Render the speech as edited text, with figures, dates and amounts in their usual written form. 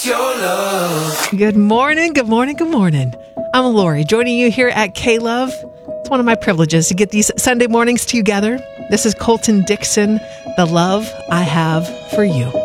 your love. Good morning, good morning, good morning. I'm Lori, joining you here at K-Love. It's one of my privileges to get these Sunday mornings together. This is Colton Dixon, The Love I Have for You.